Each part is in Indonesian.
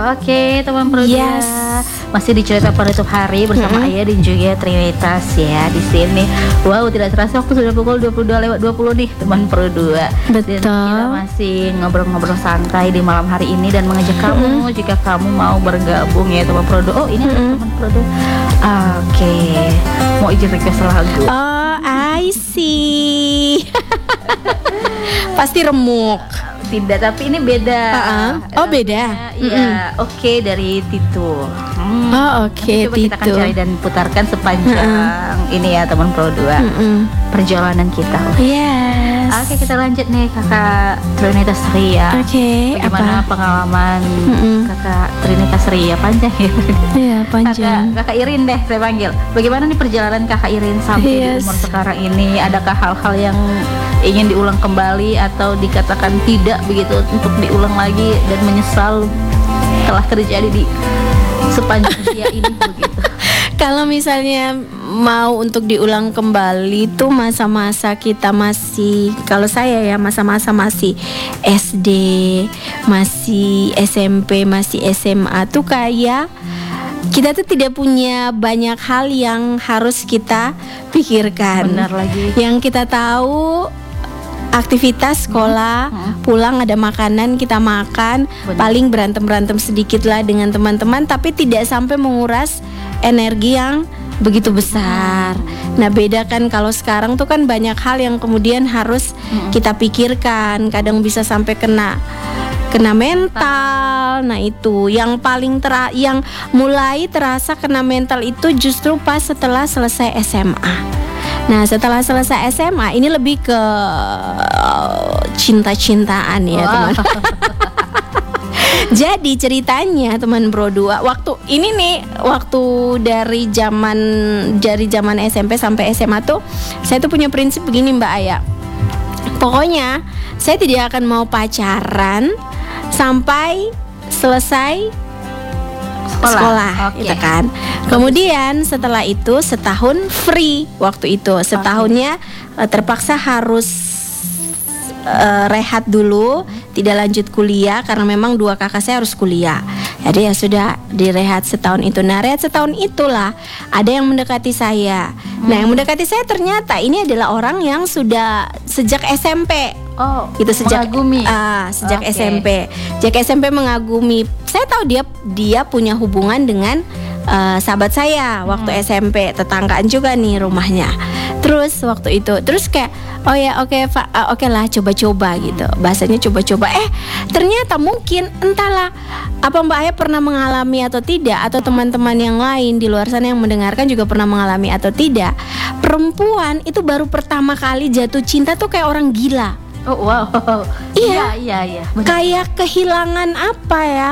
Oke, teman Pro 2. Yes. Masih di cerita penutup hari bersama Ayah dan juga Trinitas ya di sini. Wow, tidak terasa waktu sudah pukul 22:20 nih, teman Pro 2. Betul. Dan kita masih ngobrol-ngobrol santai di malam hari ini dan mengajak kamu jika kamu mau bergabung ya teman Pro 2. Oh, ini ada teman Pro 2. Oke. Mau izin request lagu. Oh, I see. Pasti remuk. Tidak, tapi ini beda. Oh, beda. Iya, oke dari Tito. Oh, oke, Coba kita akan Tito. cari dan putarkan sepanjang ini ya teman Pro 2. Perjalanan kita. Yes. Oke, kita lanjut nih Kakak Trinitas Ria. Oke, Bagaimana apa? pengalaman Kakak Trinitas Ria? Panjang ya. Iya, panjang. Kakak Irin deh saya panggil. Bagaimana nih perjalanan Kakak Irin sampai di umur sekarang ini? Adakah hal-hal yang ingin diulang kembali atau dikatakan tidak begitu untuk diulang lagi dan menyesal telah terjadi di sepanjang usia ini begitu? Kalau misalnya mau untuk diulang kembali tuh masa-masa kita masih, kalau saya ya masa-masa masih SD, masih SMP, masih SMA tuh kayak kita tuh tidak punya banyak hal yang harus kita pikirkan. Benar lagi. Yang kita tahu aktivitas sekolah, pulang ada makanan kita makan, paling berantem sedikit lah dengan teman-teman, tapi tidak sampai menguras energi yang begitu besar. Nah, beda kan kalau sekarang tuh kan banyak hal yang kemudian harus kita pikirkan, kadang bisa sampai kena mental. Nah, itu yang paling yang mulai terasa kena mental itu justru pas setelah selesai SMA. Nah, setelah selesai SMA ini lebih ke cinta-cintaan ya, teman. Jadi ceritanya teman Pro 2, waktu ini nih, waktu dari zaman SMP sampai SMA tuh saya tuh punya prinsip begini Mbak Aya. Pokoknya saya tidak akan mau pacaran sampai selesai sekolah gitu kan. Kemudian setelah itu setahun free waktu itu. Setahunnya terpaksa harus rehat dulu, tidak lanjut kuliah karena memang dua kakak saya harus kuliah. Jadi ya sudah direhat setahun itu. Nah, rehat setahun itulah ada yang mendekati saya. Nah, yang mendekati saya ternyata ini adalah orang yang sudah sejak SMP. Oh, itu sejak mengagumi. Sejak SMP. Sejak SMP mengagumi. Saya tahu dia punya hubungan dengan sahabat saya waktu SMP, tetanggaan juga nih rumahnya. Terus waktu itu, terus kayak oh ya oke lah coba-coba gitu. Bahasanya coba-coba. Ternyata mungkin entahlah apa Mbak Aya pernah mengalami atau tidak, atau teman-teman yang lain di luar sana yang mendengarkan juga pernah mengalami atau tidak. Perempuan itu baru pertama kali jatuh cinta tuh kayak orang gila. Oh wow. Iya. Benar. Kayak kehilangan apa ya?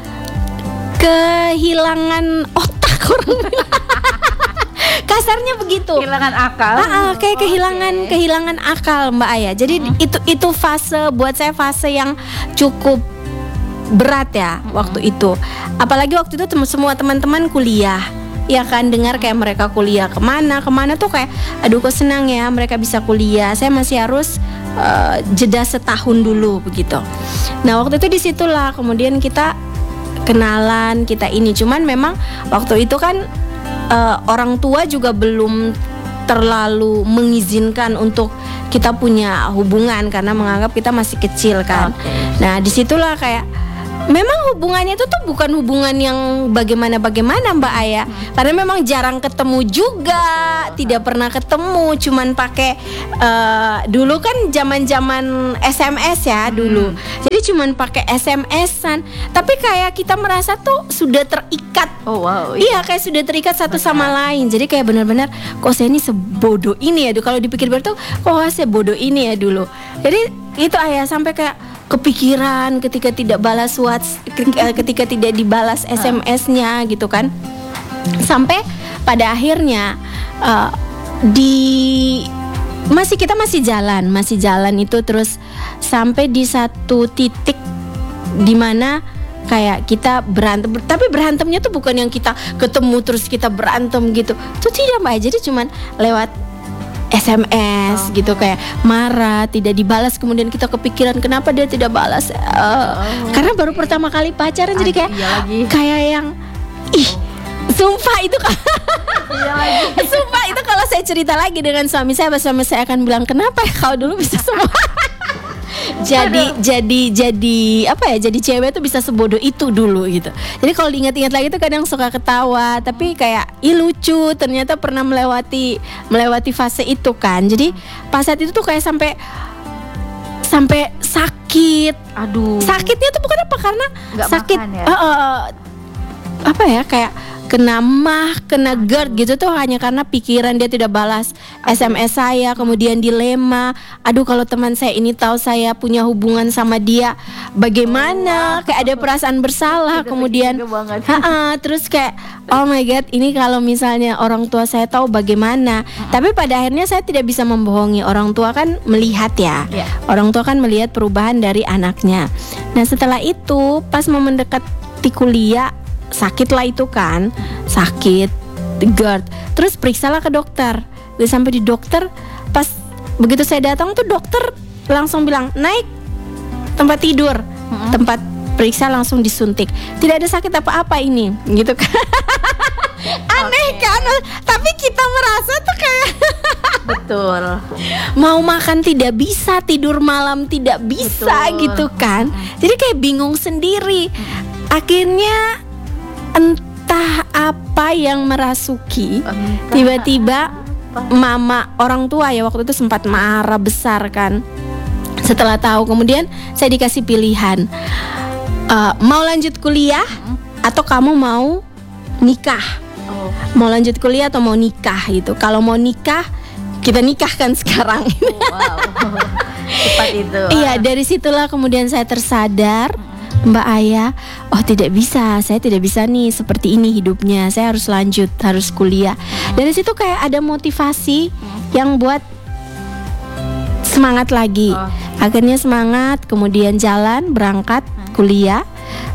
Kehilangan otak orang. Kasarnya begitu. Kehilangan akal. Kayak kehilangan akal Mbak Aya. Jadi itu fase buat saya, fase yang cukup berat ya waktu itu. Apalagi waktu itu semua teman-teman kuliah. Ya kan, dengar kayak mereka kuliah kemana tuh kayak aduh kok senang ya mereka bisa kuliah. Saya masih harus jeda setahun dulu begitu. Nah, waktu itu disitulah kemudian kita kenalan, kita ini. Cuman memang waktu itu kan orang tua juga belum terlalu mengizinkan untuk kita punya hubungan karena menganggap kita masih kecil kan. Nah, disitulah kayak memang hubungannya itu tuh bukan hubungan yang bagaimana Mbak Aya. Karena memang jarang ketemu juga, tidak pernah ketemu, cuman pakai dulu kan zaman-zaman SMS ya dulu. Jadi cuman pakai SMS-an. Tapi kayak kita merasa tuh sudah terikat. Oh wow. Iya, kayak sudah terikat satu sama lain. Jadi kayak benar-benar kok saya ini sebodoh ini ya. Kalau dipikir-pikir tuh kok saya bodoh ini ya dulu. Jadi itu Ayah sampai kayak kepikiran ketika tidak balas ketika tidak dibalas SMS-nya gitu kan. Sampai pada akhirnya kita masih jalan itu terus sampai di satu titik dimana kayak kita berantem, tapi berantemnya tuh bukan yang kita ketemu terus kita berantem gitu. Itu tidak Mbak, jadi cuman lewat SMS gitu, kayak marah, tidak dibalas, kemudian kita kepikiran kenapa dia tidak balas. Karena baru pertama kali pacaran, jadi kayak kayak yang sumpah itu kan. Sumpah itu kalau saya cerita lagi dengan suami saya akan bilang, kenapa ya kau dulu bisa semua. jadi apa ya, jadi cewek tuh bisa sebodoh itu dulu gitu. Jadi kalau diingat-ingat lagi tuh kadang suka ketawa, tapi kayak lucu, ternyata pernah melewati fase itu kan. Jadi pas saat itu tuh kayak sampai sakit. Aduh. Sakitnya tuh bukan apa, karena Nggak sakit makan ya? apa ya, kayak kena GERD gitu tuh hanya karena pikiran dia tidak balas SMS saya, kemudian dilema, aduh kalau teman saya ini tahu saya punya hubungan sama dia bagaimana, kayak ada perasaan bersalah, kemudian terus kayak oh my god, ini kalau misalnya orang tua saya tahu bagaimana. Tapi pada akhirnya saya tidak bisa membohongi, orang tua kan melihat ya, orang tua kan melihat perubahan dari anaknya. Nah setelah itu pas mau mendekati kuliah, sakit lah itu kan, sakit GERD, terus periksalah ke dokter. Udah sampai di dokter, pas begitu saya datang tuh dokter langsung bilang naik tempat tidur, tempat periksa langsung disuntik, tidak ada sakit apa-apa ini, gitu kan. Aneh kan, tapi kita merasa tuh kayak betul, mau makan tidak bisa, tidur malam tidak bisa, gitu kan. Jadi kayak bingung sendiri. Akhirnya entah apa yang merasuki, tiba-tiba mama orang tua ya waktu itu sempat marah besar kan setelah tahu. Kemudian saya dikasih pilihan, mau lanjut kuliah atau kamu mau nikah. Mau lanjut kuliah atau mau nikah gitu. Kalau mau nikah, kita nikahkan sekarang. Cepat itu. Iya, dari situlah kemudian saya tersadar, Mbak Aya, oh tidak bisa, saya tidak bisa nih seperti ini hidupnya, saya harus lanjut, harus kuliah. Dari situ kayak ada motivasi yang buat semangat lagi. Akhirnya semangat, kemudian jalan, berangkat kuliah,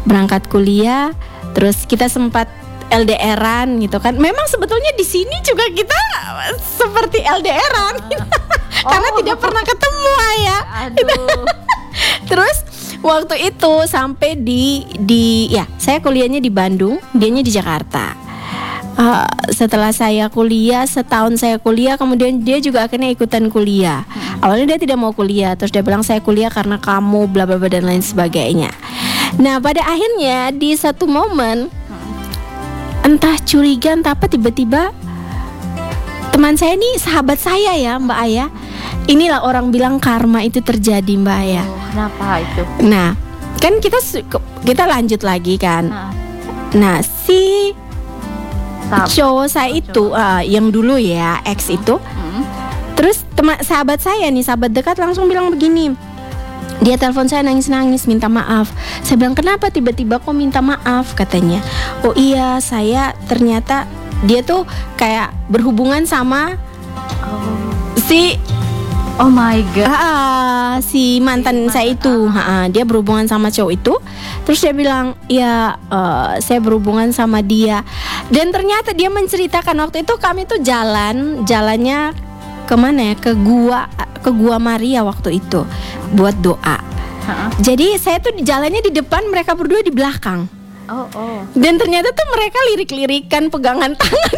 terus kita sempat LDRan gitu kan. Memang sebetulnya di sini juga kita seperti LDRan, karena tidak pernah ketemu Ayah. Terus waktu itu sampai di ya saya kuliahnya di Bandung, dianya di Jakarta. Setelah saya kuliah, setahun saya kuliah, kemudian dia juga akhirnya ikutan kuliah. Awalnya dia tidak mau kuliah, terus dia bilang saya kuliah karena kamu bla bla bla dan lain sebagainya. Nah pada akhirnya di satu momen, entah curiga entah apa, tiba-tiba teman saya ini sahabat saya ya Mbak Aya. Inilah orang bilang karma itu terjadi Mbak Aya. Kenapa itu? Nah, kan kita lanjut lagi kan. Nah, si cowok saya itu yang dulu ya, ex itu. Terus sahabat saya nih, sahabat dekat langsung bilang begini. Dia telepon saya nangis-nangis minta maaf. Saya bilang kenapa tiba-tiba kok minta maaf, katanya. Oh iya, saya ternyata dia tuh kayak berhubungan sama si oh my god, si mantan saya itu. Dia berhubungan sama cowok itu. Terus dia bilang ya saya berhubungan sama dia. Dan ternyata dia menceritakan waktu itu kami tuh jalannya kemana ya, ke gua Maria waktu itu buat doa. Jadi saya tuh jalannya di depan, mereka berdua di belakang. Dan ternyata tuh mereka lirik-lirikan, pegangan tangan.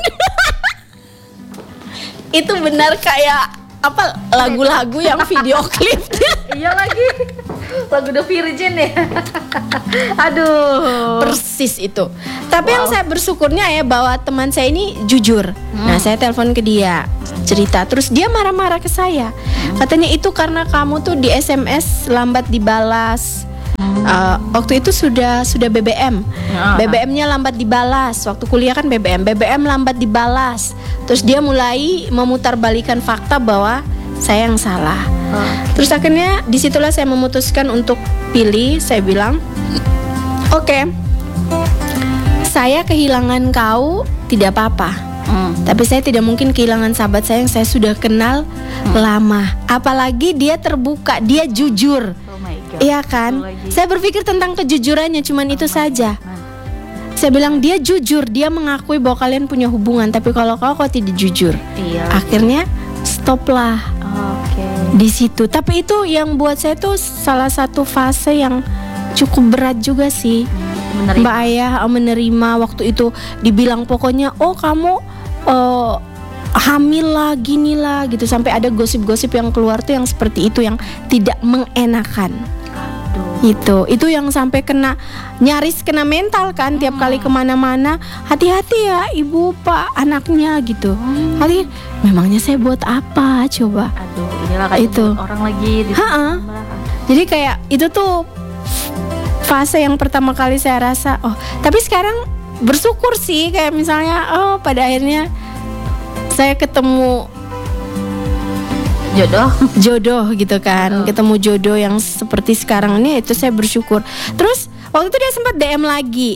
Itu benar kayak apa, lagu-lagu yang video klipnya. Iya lagi, lagu The Virgin ya. Aduh, persis itu. Tapi yang saya bersyukurnya ya bahwa teman saya ini jujur. Nah saya telepon ke dia, cerita, terus dia marah-marah ke saya. Katanya itu karena kamu tuh di SMS lambat dibalas. Waktu itu sudah BBM. BBM-nya lambat dibalas. Waktu kuliah kan BBM lambat dibalas. Terus dia mulai memutarbalikan fakta bahwa saya yang salah. Terus akhirnya disitulah saya memutuskan untuk pilih. Saya bilang, oke, saya kehilangan kau tidak apa-apa, tapi saya tidak mungkin kehilangan sahabat saya yang saya sudah kenal lama. Apalagi dia terbuka, dia jujur. Iya kan? Saya berpikir tentang kejujurannya, cuman itu saja. Saya bilang dia jujur, dia mengakui bahwa kalian punya hubungan, tapi kalau kau tidak jujur. Akhirnya stop lah Oke. di situ. Tapi itu yang buat saya tuh salah satu fase yang cukup berat juga sih, Menerima. Mbak Ayah, menerima waktu itu dibilang pokoknya oh kamu hamil lah, gini lah gitu, sampai ada gosip-gosip yang keluar tuh yang seperti itu yang tidak mengenakan. Itu yang sampai nyaris kena mental kan, tiap kali kemana-mana hati-hati ya ibu pak anaknya gitu. Hati, memangnya saya buat apa coba? Aduh, inilah kan Itu. orang lagi di Jadi kayak itu tuh fase yang pertama kali saya rasa tapi sekarang bersyukur sih, kayak misalnya pada akhirnya saya ketemu jodoh gitu kan, ketemu jodoh yang seperti sekarang ini, itu saya bersyukur. Terus waktu itu dia sempat DM lagi,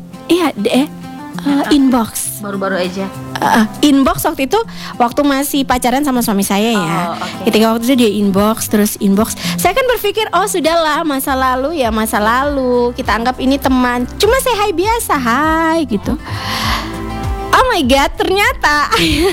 inbox baru-baru aja. Inbox waktu itu waktu masih pacaran sama suami saya ya. Okay. Ketika waktu itu dia inbox, saya kan berpikir sudahlah, masa lalu ya masa lalu, kita anggap ini teman, cuma say hi biasa, hai gitu. Oh my god, ternyata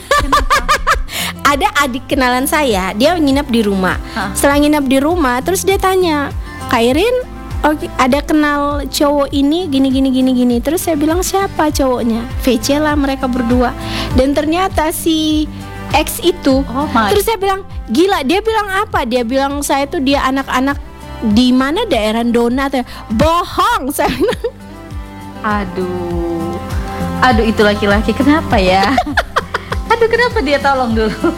ada adik kenalan saya, dia nginep di rumah. Setelah nginep di rumah, terus dia tanya, Kak Irin, ada kenal cowok ini gini. Terus saya bilang siapa cowoknya? VC lah mereka berdua. Dan ternyata si X itu. Terus saya bilang gila. Dia bilang apa? Dia bilang saya tuh dia anak-anak di mana daerah Donat ya. Bohong saya bilang. Aduh itu laki-laki kenapa ya? Aduh kenapa dia tolong dulu?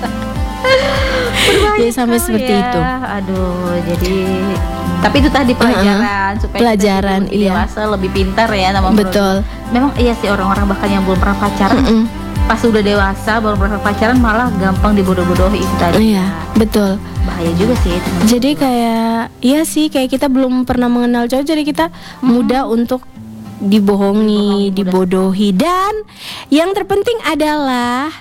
Jadi sampai seperti itu. Aduh, jadi tapi itu tadi pelajaran supaya pelajaran, kita lebih dewasa, lebih pintar ya nama betul. Memang iya sih, orang-orang bahkan yang belum pernah pacaran pas udah dewasa baru pernah pacaran malah gampang dibodoh-bodohi itu tadi. Iya, betul. Bahaya juga sih itu. Jadi kayak iya sih, kayak kita belum pernah mengenal cowok, jadi kita mudah untuk dibohongi, dibodohi. Dan yang terpenting adalah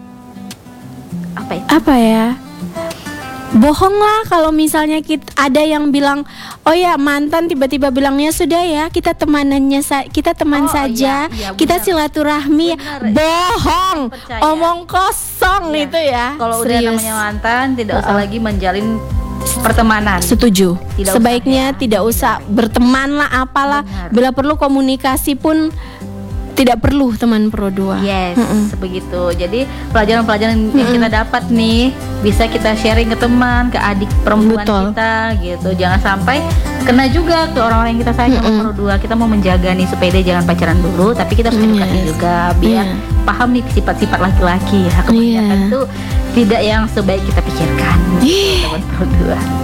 apa ya? Bohonglah kalau misalnya ada yang bilang, oh ya mantan, tiba-tiba bilangnya sudah ya kita temanannya kita teman saja, iya, kita silaturahmi. Bohong, Percaya. omong kosong itu ya. Kalau udah namanya mantan tidak usah lagi menjalin pertemanan. Setuju. Tidak Sebaiknya usah, ya. tidak usah berteman lah, apalah. Benar. Bila perlu komunikasi pun tidak perlu teman pro dua. Yes, begitu. Jadi pelajaran-pelajaran yang kita dapat nih bisa kita sharing ke teman, ke adik perempuan kita gitu. Jangan sampai kena juga ke orang-orang yang kita sayang sama pro dua. Kita mau menjaga nih supaya dia jangan pacaran dulu, tapi kita harus edukasi juga biar paham nih sifat-sifat laki-laki ya. Kebanyakan itu tidak yang sebaik kita pikirkan. Teman pro dua.